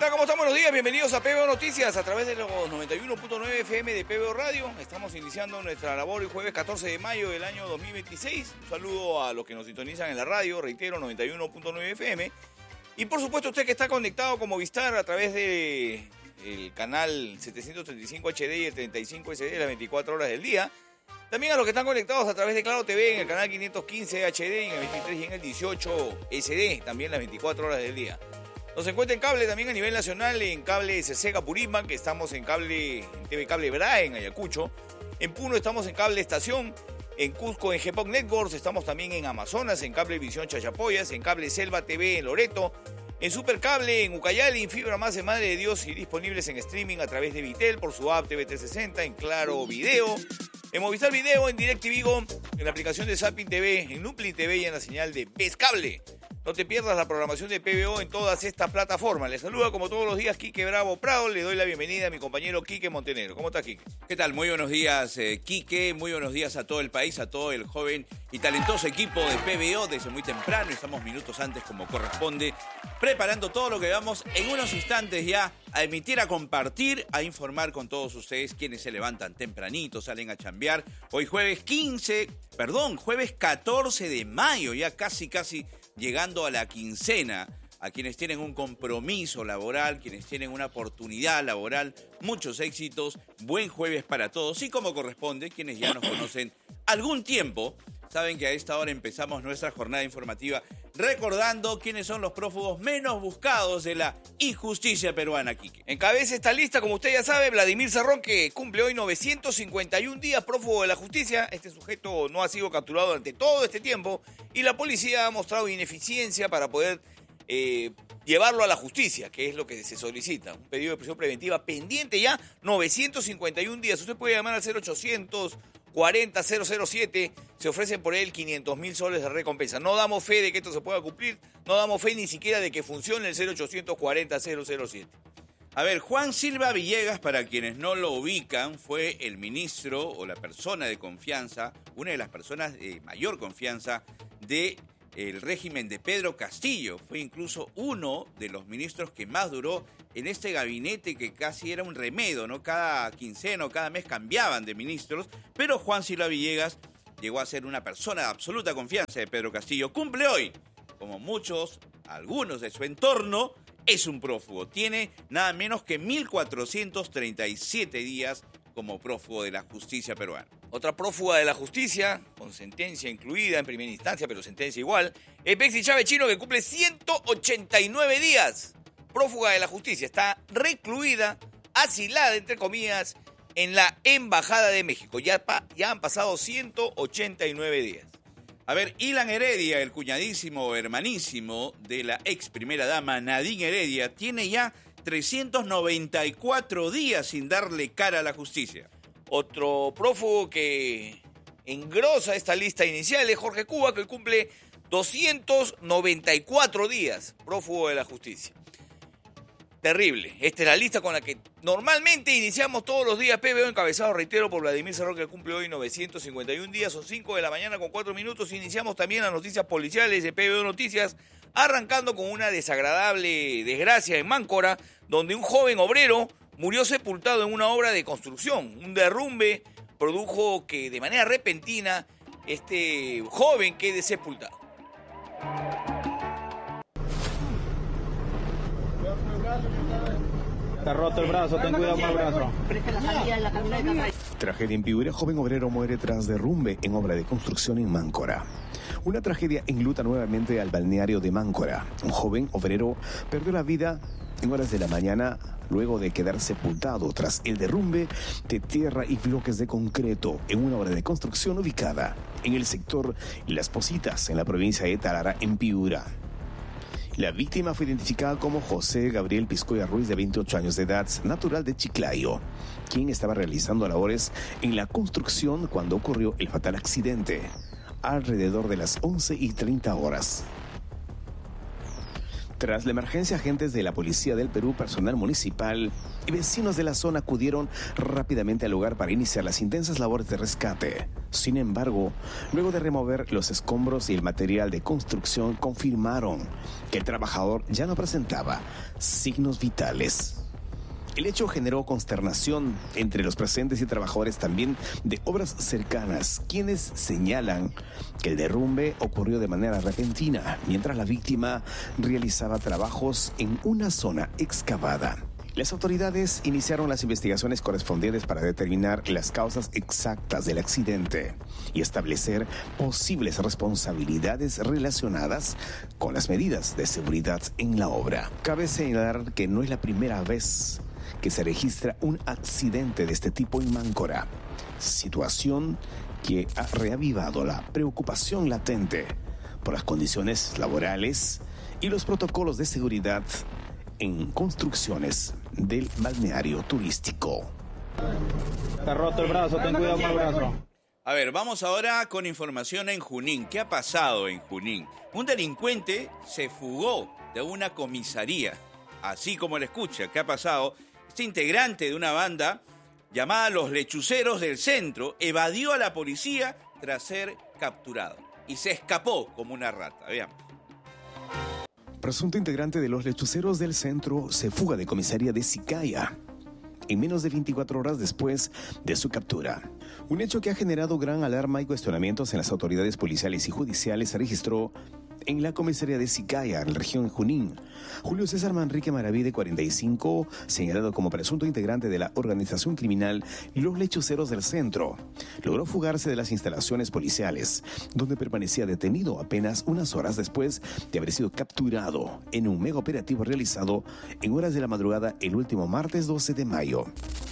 tal? ¿Cómo están? Buenos días. Bienvenidos a PBO Noticias a través de los 91.9 FM de PBO Radio. Estamos iniciando nuestra labor el jueves 14 de mayo del año 2026. Un saludo a los que nos sintonizan en la radio, reitero, 91.9 FM. Y por supuesto usted que está conectado con Movistar a través de el canal 735 HD y el 35 SD las 24 horas del día. También a los que están conectados a través de Claro TV en el canal 515 HD, en el 23 y en el 18 SD, también las 24 horas del día. Nos encuentra en cable también a nivel nacional, en cable CC Capurisma, que estamos en cable, en TV Cable Brae, en Ayacucho. En Puno estamos en cable Estación, en Cusco en GPOC Networks, estamos también en Amazonas, en cable Visión Chachapoyas, en cable Selva TV en Loreto, en Supercable, en Ucayali, en Fibra Más de Madre de Dios y disponibles en streaming a través de Vitel por su app TV360, en Claro Video, en Movistar Video, en DirecTV Go, en la aplicación de Zapping TV, en Nuplin TV y en la señal de Ves Cable. No te pierdas la programación de PBO en todas estas plataformas. Les saluda como todos los días Quique Bravo Prado. Le doy la bienvenida a mi compañero Quique Montenegro. ¿Cómo estás, Quique? ¿Qué tal? Muy buenos días, Quique. Muy buenos días a todo el país, a todo el joven y talentoso equipo de PBO desde muy temprano. Estamos minutos antes como corresponde, preparando todo lo que vamos en unos instantes ya a emitir, a compartir, a informar con todos ustedes quienes se levantan tempranito, salen a chambear. Hoy jueves 14 de mayo, ya casi llegando a la quincena, a quienes tienen un compromiso laboral, quienes tienen una oportunidad laboral, muchos éxitos, buen jueves para todos y como corresponde, quienes ya nos conocen algún tiempo, saben que a esta hora empezamos nuestra jornada informativa recordando quiénes son los prófugos menos buscados de la injusticia peruana, Quique. Encabeza esta lista, como usted ya sabe, Vladimir Cerrón, que cumple hoy 951 días prófugo de la justicia. Este sujeto no ha sido capturado durante todo este tiempo y la policía ha mostrado ineficiencia para poder llevarlo a la justicia, que es lo que se solicita. Un pedido de prisión preventiva pendiente ya, 951 días. Usted puede llamar al 0800 40-007, se ofrecen por él 500.000 soles de recompensa. No damos fe de que esto se pueda cumplir, no damos fe ni siquiera de que funcione el 0800 40-007. A ver, Juan Silva Villegas, para quienes no lo ubican, fue el ministro o la persona de confianza, una de las personas de mayor confianza del régimen de Pedro Castillo. Fue incluso uno de los ministros que más duró en este gabinete que casi era un remedio, ¿no? Cada quincena o cada mes cambiaban de ministros, pero Juan Silva Villegas llegó a ser una persona de absoluta confianza de Pedro Castillo. Cumple hoy, como muchos, algunos de su entorno, es un prófugo. Tiene nada menos que 1.437 días como prófugo de la justicia peruana. Otra prófuga de la justicia, con sentencia incluida en primera instancia, pero sentencia igual, es Bexy Chávez Chino, que cumple 189 días. Prófuga de la justicia, está recluida, asilada, entre comillas, en la Embajada de México. Ya han pasado 189 días. A ver, Ilan Heredia, el cuñadísimo hermanísimo de la ex primera dama Nadine Heredia, tiene ya 394 días sin darle cara a la justicia. Otro prófugo que engrosa esta lista inicial es Jorge Cuba, que cumple 294 días, prófugo de la justicia. Terrible. Esta es la lista con la que normalmente iniciamos todos los días PBO, encabezado, reitero, por Vladimir Cerrón, que cumple hoy 951 días. Son 5 de la mañana con 4 minutos. Iniciamos también las noticias policiales de PBO Noticias, arrancando con una desagradable desgracia en Máncora, donde un joven obrero murió sepultado en una obra de construcción. Un derrumbe produjo que de manera repentina este joven quede sepultado. Está roto el brazo, ten cuidado con el brazo. Tragedia en Piura, joven obrero muere tras derrumbe en obra de construcción en Máncora. Una tragedia enluta nuevamente al balneario de Máncora. Un joven obrero perdió la vida en horas de la mañana luego de quedar sepultado tras el derrumbe de tierra y bloques de concreto en una obra de construcción ubicada en el sector Las Positas, en la provincia de Tarara, en Piura. La víctima fue identificada como José Gabriel Piscoya Ruiz, de 28 años de edad, natural de Chiclayo, quien estaba realizando labores en la construcción cuando ocurrió el fatal accidente, alrededor de las 11:30 horas. Tras la emergencia, agentes de la Policía del Perú, personal municipal y vecinos de la zona acudieron rápidamente al lugar para iniciar las intensas labores de rescate. Sin embargo, luego de remover los escombros y el material de construcción, confirmaron que el trabajador ya no presentaba signos vitales. El hecho generó consternación entre los presentes y trabajadores también de obras cercanas, quienes señalan que el derrumbe ocurrió de manera repentina, mientras la víctima realizaba trabajos en una zona excavada. Las autoridades iniciaron las investigaciones correspondientes para determinar las causas exactas del accidente y establecer posibles responsabilidades relacionadas con las medidas de seguridad en la obra. Cabe señalar que no es la primera vez que se registra un accidente de este tipo en Máncora, situación que ha reavivado la preocupación latente por las condiciones laborales y los protocolos de seguridad en construcciones del balneario turístico. Está roto el brazo, ten cuidado con el brazo. A ver, vamos ahora con información en Junín. ¿Qué ha pasado en Junín? Un delincuente se fugó de una comisaría, así como lo escucha. ¿Qué ha pasado? Este integrante de una banda llamada Los Lechuceros del Centro evadió a la policía tras ser capturado y se escapó como una rata. Veamos. Presunto integrante de Los Lechuceros del Centro se fuga de comisaría de Sicaya en menos de 24 horas después de su captura. Un hecho que ha generado gran alarma y cuestionamientos en las autoridades policiales y judiciales se registró en la comisaría de Sicaya, en la región Junín. Julio César Manrique Maraví, de 45, señalado como presunto integrante de la organización criminal Los Lechuceros del Centro, logró fugarse de las instalaciones policiales, donde permanecía detenido apenas unas horas después de haber sido capturado en un mega operativo realizado en horas de la madrugada el último martes 12 de mayo.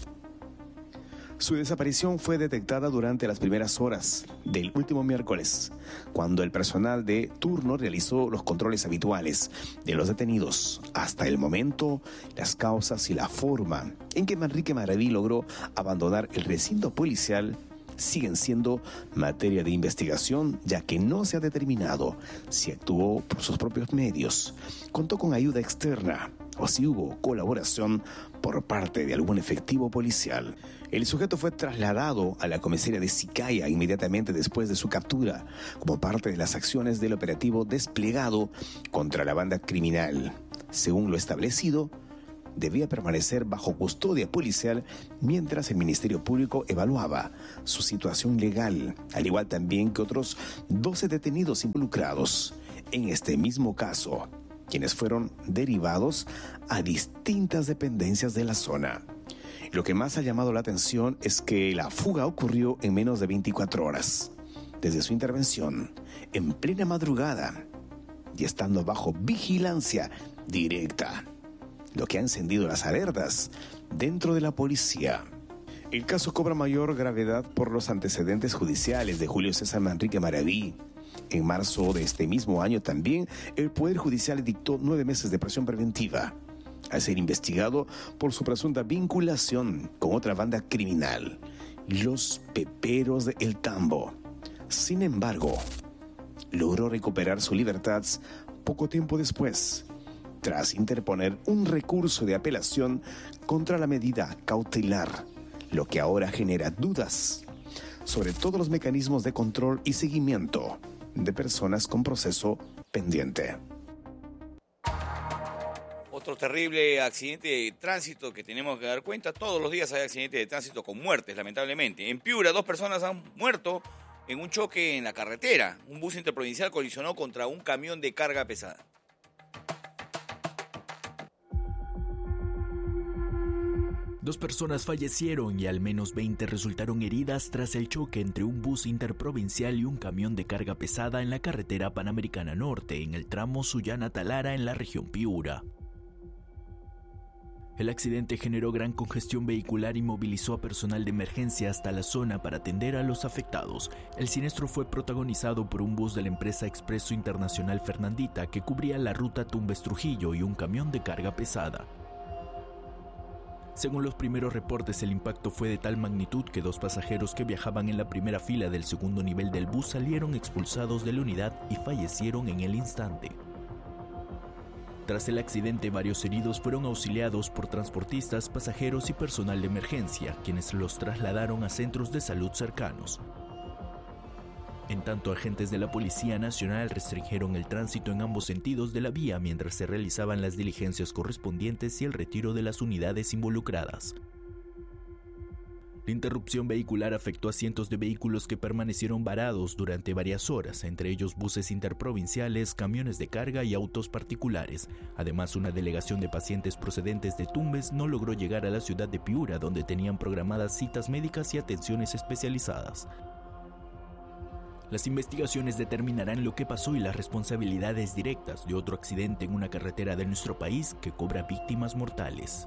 Su desaparición fue detectada durante las primeras horas del último miércoles, cuando el personal de turno realizó los controles habituales de los detenidos. Hasta el momento, las causas y la forma en que Manrique Maraví logró abandonar el recinto policial siguen siendo materia de investigación, ya que no se ha determinado si actuó por sus propios medios, contó con ayuda externa o si hubo colaboración por parte de algún efectivo policial. El sujeto fue trasladado a la comisaría de Sicaya inmediatamente después de su captura, como parte de las acciones del operativo desplegado contra la banda criminal. Según lo establecido, debía permanecer bajo custodia policial mientras el Ministerio Público evaluaba su situación legal, al igual también que otros 12 detenidos involucrados en este mismo caso, quienes fueron derivados a distintas dependencias de la zona. Lo que más ha llamado la atención es que la fuga ocurrió en menos de 24 horas, desde su intervención, en plena madrugada y estando bajo vigilancia directa, lo que ha encendido las alertas dentro de la policía. El caso cobra mayor gravedad por los antecedentes judiciales de Julio César Manrique Maraví. En marzo de este mismo año también, el Poder Judicial dictó 9 meses de prisión preventiva al ser investigado por su presunta vinculación con otra banda criminal, los Peperos de El Tambo. Sin embargo, logró recuperar su libertad poco tiempo después, tras interponer un recurso de apelación contra la medida cautelar, lo que ahora genera dudas sobre todos los mecanismos de control y seguimiento de personas con proceso pendiente. Otro terrible accidente de tránsito que tenemos que dar cuenta. Todos los días hay accidentes de tránsito con muertes, lamentablemente. En Piura, 2 personas han muerto en un choque en la carretera. Un bus interprovincial colisionó contra un camión de carga pesada. Dos personas fallecieron y al menos 20 resultaron heridas tras el choque entre un bus interprovincial y un camión de carga pesada en la carretera Panamericana Norte, en el tramo Sullana-Talara, en la región Piura. El accidente generó gran congestión vehicular y movilizó a personal de emergencia hasta la zona para atender a los afectados. El siniestro fue protagonizado por un bus de la empresa Expreso Internacional Fernandita que cubría la ruta Tumbes-Trujillo y un camión de carga pesada. Según los primeros reportes, el impacto fue de tal magnitud que 2 pasajeros que viajaban en la primera fila del segundo nivel del bus salieron expulsados de la unidad y fallecieron en el instante. Tras el accidente, varios heridos fueron auxiliados por transportistas, pasajeros y personal de emergencia, quienes los trasladaron a centros de salud cercanos. En tanto, agentes de la Policía Nacional restringieron el tránsito en ambos sentidos de la vía mientras se realizaban las diligencias correspondientes y el retiro de las unidades involucradas. La interrupción vehicular afectó a cientos de vehículos que permanecieron varados durante varias horas, entre ellos buses interprovinciales, camiones de carga y autos particulares. Además, una delegación de pacientes procedentes de Tumbes no logró llegar a la ciudad de Piura, donde tenían programadas citas médicas y atenciones especializadas. Las investigaciones determinarán lo que pasó y las responsabilidades directas de otro accidente en una carretera de nuestro país que cobra víctimas mortales.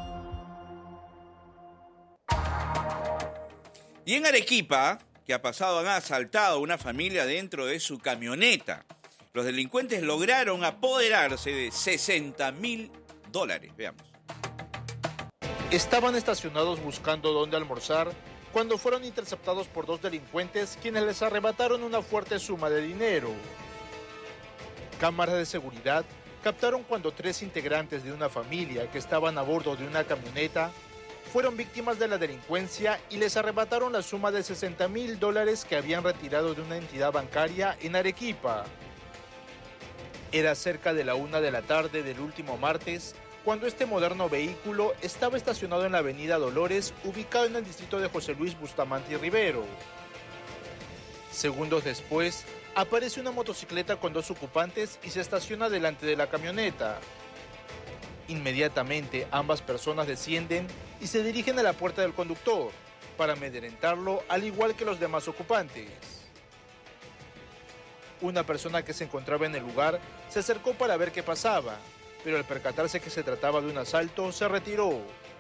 Y en Arequipa, ¿qué ha pasado? Han asaltado a una familia dentro de su camioneta. Los delincuentes lograron apoderarse de $60.000. Veamos. Estaban estacionados buscando dónde almorzar cuando fueron interceptados por dos delincuentes quienes les arrebataron una fuerte suma de dinero. Cámaras de seguridad captaron cuando 3 integrantes de una familia que estaban a bordo de una camioneta fueron víctimas de la delincuencia y les arrebataron la suma de $60.000 que habían retirado de una entidad bancaria en Arequipa. Era cerca de la 1 de la tarde del último martes cuando este moderno vehículo estaba estacionado en la avenida Dolores, ubicado en el distrito de José Luis Bustamante y Rivero. Segundos después, aparece una motocicleta con 2 ocupantes y se estaciona delante de la camioneta. Inmediatamente ambas personas descienden y se dirigen a la puerta del conductor para amedrentarlo, al igual que los demás ocupantes. Una persona que se encontraba en el lugar se acercó para ver qué pasaba, pero al percatarse que se trataba de un asalto, se retiró.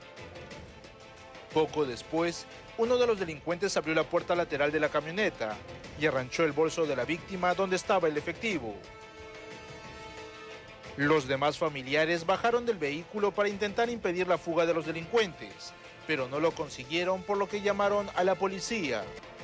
Poco después, uno de los delincuentes abrió la puerta lateral de la camioneta y arranchó el bolso de la víctima donde estaba el efectivo. Los demás familiares bajaron del vehículo para intentar impedir la fuga de los delincuentes, pero no lo consiguieron, por lo que llamaron a la policía.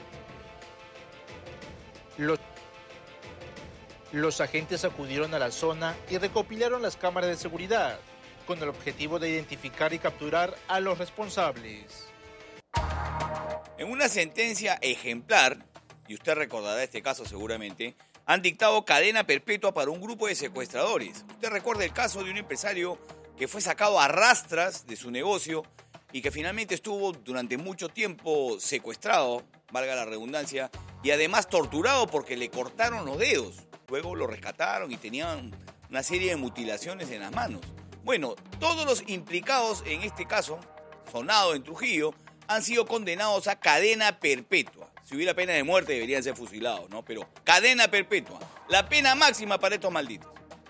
Los agentes acudieron a la zona y recopilaron las cámaras de seguridad, con el objetivo de identificar y capturar a los responsables. En una sentencia ejemplar, y usted recordará este caso seguramente, han dictado cadena perpetua para un grupo de secuestradores. Usted recuerda el caso de un empresario que fue sacado a rastras de su negocio y que finalmente estuvo durante mucho tiempo secuestrado, valga la redundancia, y además torturado porque le cortaron los dedos. Luego lo rescataron y tenían una serie de mutilaciones en las manos. Bueno, todos los implicados en este caso, sonado en Trujillo, han sido condenados a cadena perpetua. Si hubiera pena de muerte deberían ser fusilados, ¿no? Pero cadena perpetua, la pena máxima para estos malditos.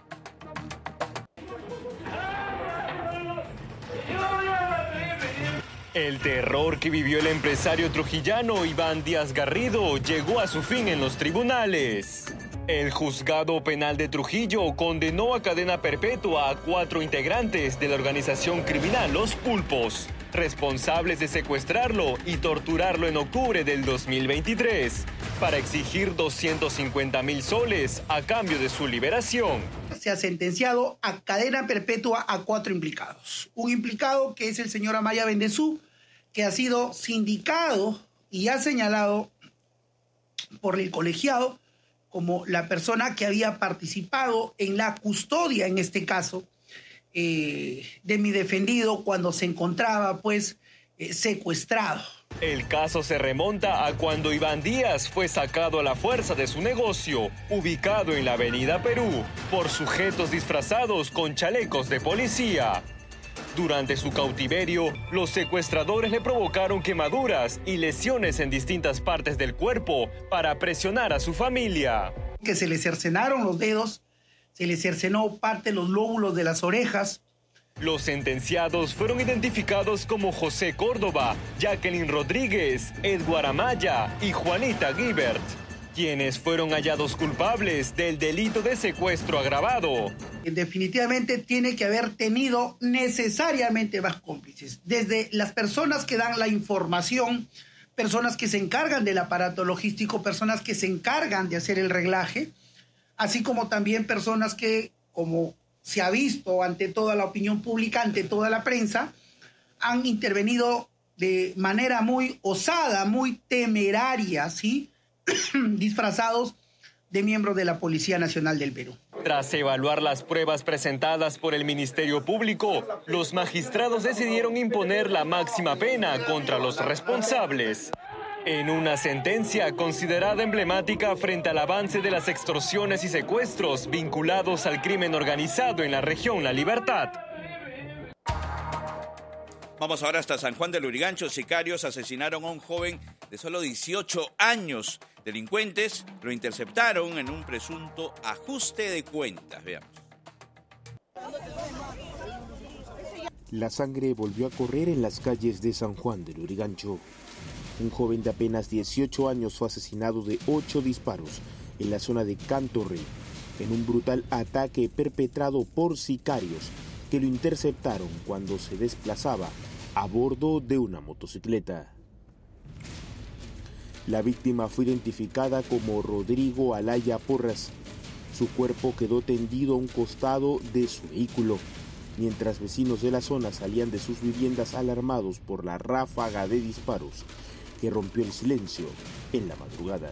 El terror que vivió el empresario trujillano Iván Díaz Garrido llegó a su fin en los tribunales. El juzgado penal de Trujillo condenó a cadena perpetua a 4 integrantes de la organización criminal Los Pulpos, responsables de secuestrarlo y torturarlo en octubre del 2023, para exigir 250.000 soles a cambio de su liberación. Se ha sentenciado a cadena perpetua a 4 implicados. Un implicado que es el señor Amaya Bendezú, que ha sido sindicado y ha señalado por el colegiado como la persona que había participado en la custodia, en este caso, de mi defendido cuando se encontraba, secuestrado. El caso se remonta a cuando Iván Díaz fue sacado a la fuerza de su negocio, ubicado en la Avenida Perú, por sujetos disfrazados con chalecos de policía. Durante su cautiverio, los secuestradores le provocaron quemaduras y lesiones en distintas partes del cuerpo para presionar a su familia. Que se le cercenaron los dedos, se le cercenó parte de los lóbulos de las orejas. Los sentenciados fueron identificados como José Córdoba, Jacqueline Rodríguez, Edward Amaya y Juanita Guibert, quienes fueron hallados culpables del delito de secuestro agravado. Definitivamente tiene que haber tenido necesariamente más cómplices, desde las personas que dan la información, personas que se encargan del aparato logístico, personas que se encargan de hacer el reglaje, así como también personas que, como se ha visto ante toda la opinión pública, ante toda la prensa, han intervenido de manera muy osada, muy temeraria, ¿sí? Disfrazados de miembros de la Policía Nacional del Perú. Tras evaluar las pruebas presentadas por el Ministerio Público, los magistrados decidieron imponer la máxima pena contra los responsables. En una sentencia considerada emblemática frente al avance de las extorsiones y secuestros vinculados al crimen organizado en la región La Libertad. Vamos ahora hasta San Juan del Lurigancho. Sicarios asesinaron a un joven de solo 18 años. Delincuentes lo interceptaron en un presunto ajuste de cuentas. Veamos. La sangre volvió a correr en las calles de San Juan del Lurigancho. Un joven de apenas 18 años fue asesinado de 8 disparos en la zona de Canto Rey, en un brutal ataque perpetrado por sicarios que lo interceptaron cuando se desplazaba a bordo de una motocicleta. La víctima fue identificada como Rodrigo Alaya Porras. Su cuerpo quedó tendido a un costado de su vehículo, mientras vecinos de la zona salían de sus viviendas alarmados por la ráfaga de disparos que rompió el silencio en la madrugada.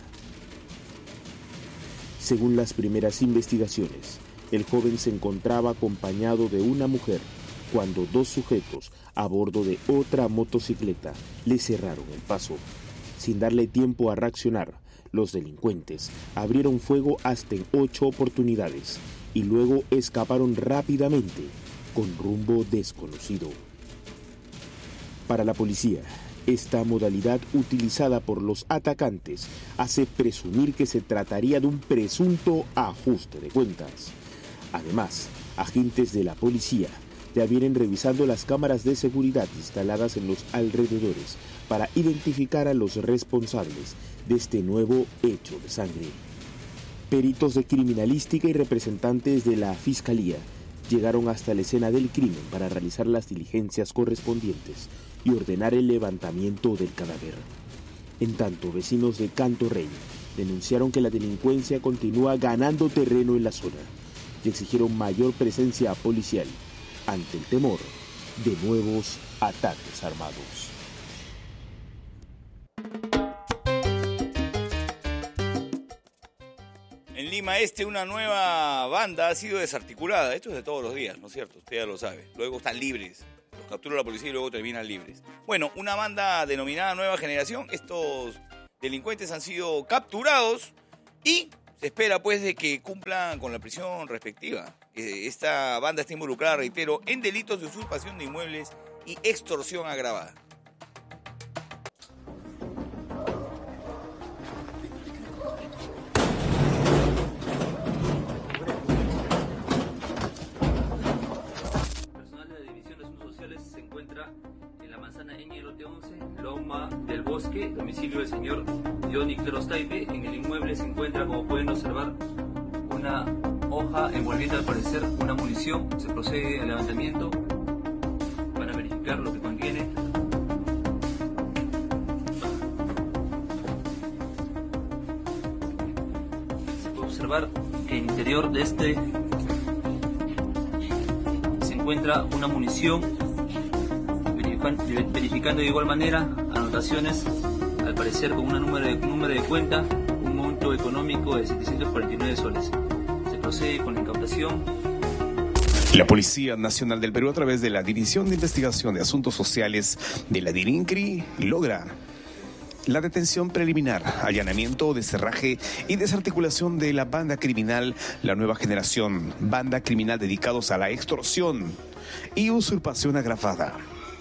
Según las primeras investigaciones, el joven se encontraba acompañado de una mujer cuando 2 sujetos a bordo de otra motocicleta le cerraron el paso. Sin darle tiempo a reaccionar, los delincuentes abrieron fuego hasta en 8 oportunidades y luego escaparon rápidamente con rumbo desconocido. Para la policía, esta modalidad utilizada por los atacantes hace presumir que se trataría de un presunto ajuste de cuentas. Además, agentes de la policía ya vienen revisando las cámaras de seguridad instaladas en los alrededores para identificar a los responsables de este nuevo hecho de sangre. Peritos de criminalística y representantes de la Fiscalía llegaron hasta la escena del crimen para realizar las diligencias correspondientes y ordenar el levantamiento del cadáver. En tanto, vecinos de Canto Rey denunciaron que la delincuencia continúa ganando terreno en la zona y exigieron mayor presencia policial ante el temor de nuevos ataques armados. En Lima Este, una nueva banda ha sido desarticulada. Esto es de todos los días, ¿no es cierto? Usted ya lo sabe. Luego están libres. Los captura la policía y luego terminan libres. Bueno, una banda denominada Nueva Generación. Estos delincuentes han sido capturados y se espera pues de que cumplan con la prisión respectiva. Esta banda está involucrada, reitero, en delitos de usurpación de inmuebles y extorsión agravada. Personal de la División de Asuntos Sociales se encuentra en la manzana Ñ Lote 11, Loma del Bosque, domicilio del señor Diony Cleros Taipe. En el inmueble se encuentra, como pueden observar, una hoja envolviendo al parecer una munición. Se procede al levantamiento para verificar lo que contiene. Se puede observar que en el interior de este se encuentra una munición, verificando de igual manera anotaciones, al parecer con un número de cuenta, un monto económico de 749 soles. Se procede con la incautación. La Policía Nacional del Perú, a través de la División de Investigación de Asuntos Sociales de la DIRINCRI, logra la detención preliminar, allanamiento, descerraje y desarticulación de la banda criminal La Nueva Generación, banda criminal dedicados a la extorsión y usurpación agravada.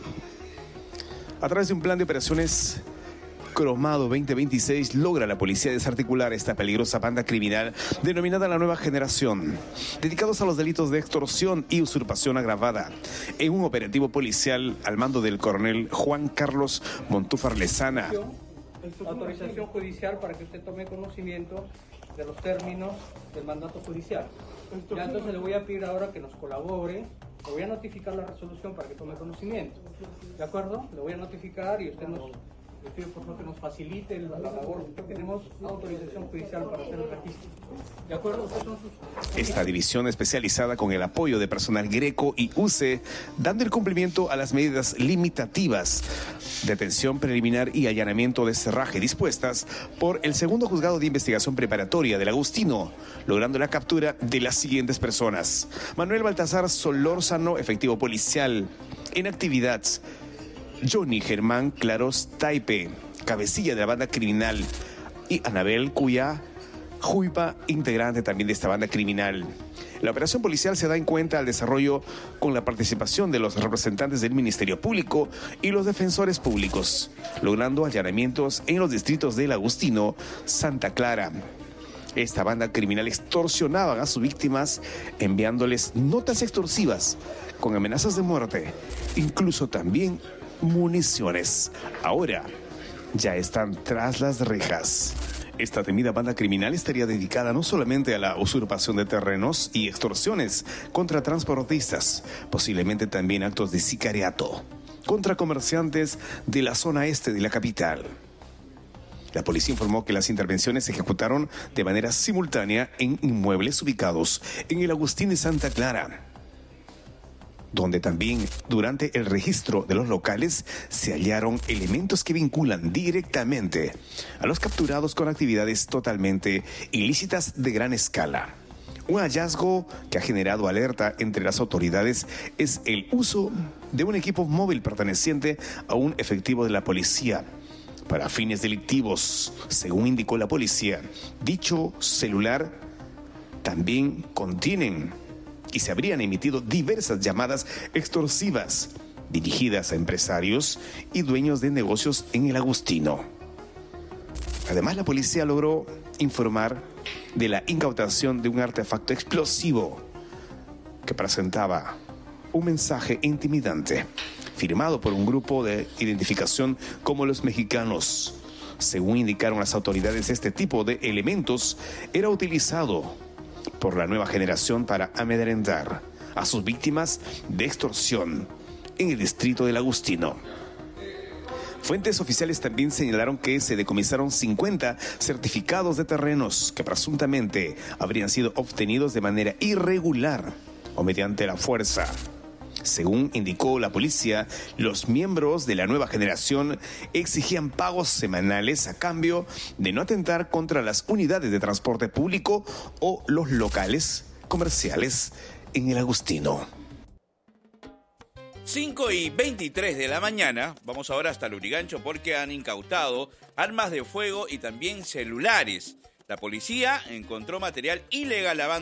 A través de un plan de operaciones Cromado 2026, logra la policía desarticular esta peligrosa banda criminal denominada La Nueva Generación, dedicados a los delitos de extorsión y usurpación agravada, en un operativo policial al mando del coronel Juan Carlos Montúfar Lezana. Autorización judicial para que usted tome conocimiento de los términos del mandato judicial. Ya entonces le voy a pedir ahora que nos colabore. Le voy a notificar la resolución para que tome conocimiento. ¿De acuerdo? Le voy a notificar y usted nos Le pido por favor que nos facilite la labor. Tenemos autorización judicial para hacer el registro. ¿De acuerdo? Ustedes son sus... Esta división especializada con el apoyo de personal Greco y UCE, dando el cumplimiento a las medidas limitativas, detención preliminar y allanamiento de cerraje dispuestas por el segundo juzgado de investigación preparatoria del Agustino, logrando la captura de las siguientes personas: Manuel Baltasar Solórzano, efectivo policial en actividad; Johnny Germán Claros Taipe, cabecilla de la banda criminal; y Anabel Cuya Juipa, integrante también de esta banda criminal. La operación policial se da en cuenta al desarrollo con la participación de los representantes del Ministerio Público y los defensores públicos, logrando allanamientos en los distritos del Agustino, Santa Clara. Esta banda criminal extorsionaba a sus víctimas enviándoles notas extorsivas con amenazas de muerte, incluso también municiones. Ahora ya están tras las rejas. Esta temida banda criminal estaría dedicada no solamente a la usurpación de terrenos y extorsiones contra transportistas, posiblemente también actos de sicariato contra comerciantes de la zona este de la capital. La policía informó que las intervenciones se ejecutaron de manera simultánea en inmuebles ubicados en el Agustín de Santa Clara, donde también durante el registro de los locales se hallaron elementos que vinculan directamente a los capturados con actividades totalmente ilícitas de gran escala. Un hallazgo que ha generado alerta entre las autoridades es el uso de un equipo móvil perteneciente a un efectivo de la policía para fines delictivos. Según indicó la policía, dicho celular también contienen y se habrían emitido diversas llamadas extorsivas dirigidas a empresarios y dueños de negocios en el Agustino. Además, la policía logró informar de la incautación de un artefacto explosivo que presentaba un mensaje intimidante, firmado por un grupo de identificación como los mexicanos. Según indicaron las autoridades, este tipo de elementos era utilizado por la nueva generación para amedrentar a sus víctimas de extorsión en el distrito del Agustino. Fuentes oficiales también señalaron que se decomisaron 50 certificados de terrenos que presuntamente habrían sido obtenidos de manera irregular o mediante la fuerza. Según indicó la policía, los miembros de la nueva generación exigían pagos semanales a cambio de no atentar contra las unidades de transporte público o los locales comerciales en el Agustino. 5:23 de la mañana, vamos ahora hasta Lurigancho porque han incautado armas de fuego y también celulares. La policía encontró material ilegal